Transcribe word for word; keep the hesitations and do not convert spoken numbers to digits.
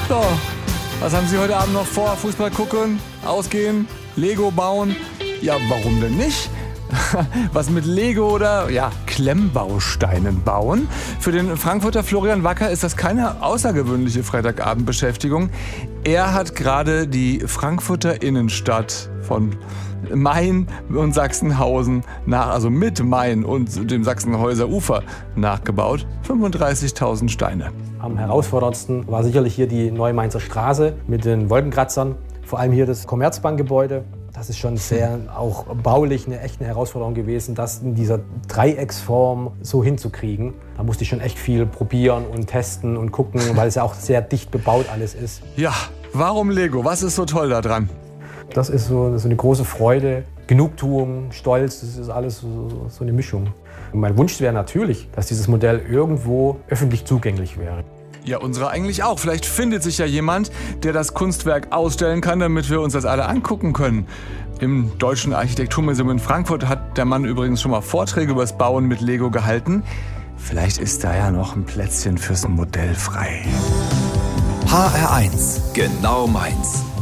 So, was haben Sie heute Abend noch vor? Fußball gucken, ausgehen, Lego bauen? Ja, warum denn nicht? Was mit Lego oder ja, Klemmbausteinen bauen. Für den Frankfurter Florian Wacker ist das keine außergewöhnliche Freitagabendbeschäftigung. Er hat gerade die Frankfurter Innenstadt von Main und Sachsenhausen nach, also mit Main und dem Sachsenhäuser Ufer nachgebaut. fünfunddreißigtausend Steine. Am herausforderndsten war sicherlich hier die Neue Mainzer Straße mit den Wolkenkratzern. Vor allem hier das Commerzbankgebäude. Das ist schon sehr, auch baulich, eine echte Herausforderung gewesen, das in dieser Dreiecksform so hinzukriegen. Da musste ich schon echt viel probieren und testen und gucken, weil es ja auch sehr dicht bebaut alles ist. Ja, warum Lego? Was ist so toll daran? Das ist so, so eine große Freude, Genugtuung, Stolz, das ist alles so, so eine Mischung. Und mein Wunsch wäre natürlich, dass dieses Modell irgendwo öffentlich zugänglich wäre. Ja, unsere eigentlich auch. Vielleicht findet sich ja jemand, der das Kunstwerk ausstellen kann, damit wir uns das alle angucken können. Im Deutschen Architekturmuseum in Frankfurt hat der Mann übrigens schon mal Vorträge über das Bauen mit Lego gehalten. Vielleicht ist da ja noch ein Plätzchen fürs Modell frei. H R eins, genau meins.